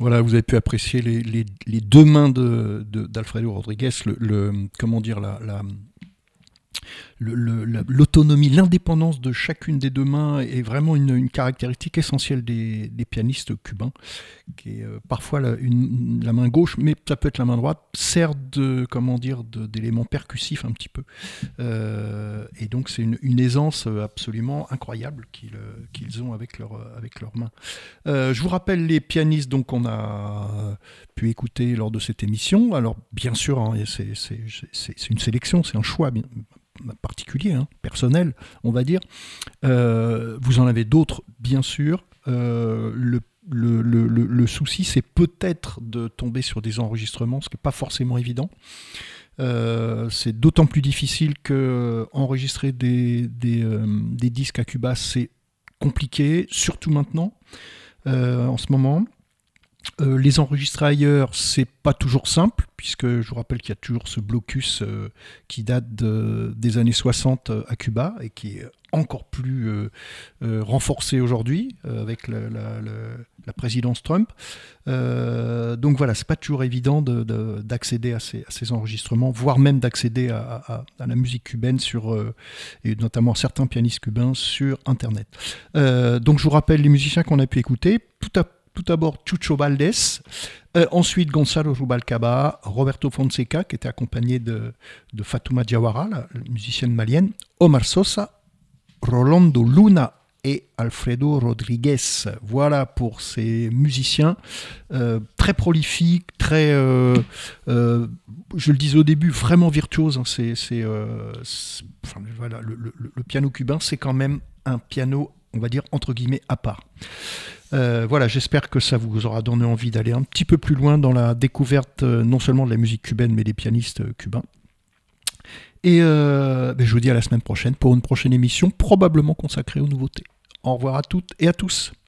Voilà, vous avez pu apprécier les deux mains d'Alfredo Rodriguez, comment dire, l'autonomie, l'indépendance de chacune des deux mains est vraiment une caractéristique essentielle des pianistes cubains, qui est parfois la main gauche, mais ça peut être la main droite, sert d'élément percussif un petit peu. Et donc c'est une aisance absolument incroyable qu'ils ont avec leurs mains. Je vous rappelle les pianistes donc, qu'on a pu écouter lors de cette émission. Alors bien sûr, hein, c'est une sélection, c'est un choix bien particulier, hein, personnel, on va dire. Vous en avez d'autres, bien sûr. Le souci, c'est peut-être de tomber sur des enregistrements, ce qui n'est pas forcément évident. C'est d'autant plus difficile que enregistrer des disques à Cuba, c'est compliqué, surtout maintenant, en ce moment. Les enregistrer ailleurs, c'est pas toujours simple, puisque je vous rappelle qu'il y a toujours ce blocus qui date des années 60 à Cuba et qui est encore plus renforcé aujourd'hui avec la présidence Trump. Donc voilà, c'est pas toujours évident d'accéder à ces enregistrements, voire même d'accéder à la musique cubaine et notamment certains pianistes cubains sur Internet. Donc je vous rappelle les musiciens qu'on a pu écouter. Tout d'abord Chucho Valdés, ensuite Gonzalo Rubalcaba, Roberto Fonseca, qui était accompagné de Fatouma Diawara, la musicienne malienne, Omar Sosa, Rolando Luna et Alfredo Rodriguez. Voilà pour ces musiciens très prolifiques, je le disais au début, vraiment virtuoses. Hein. Voilà, le piano cubain, c'est quand même un piano, on va dire, entre guillemets, à part. Voilà, j'espère que ça vous aura donné envie d'aller un petit peu plus loin dans la découverte non seulement de la musique cubaine, mais des pianistes cubains. Et je vous dis à la semaine prochaine pour une prochaine émission, probablement consacrée aux nouveautés. Au revoir à toutes et à tous.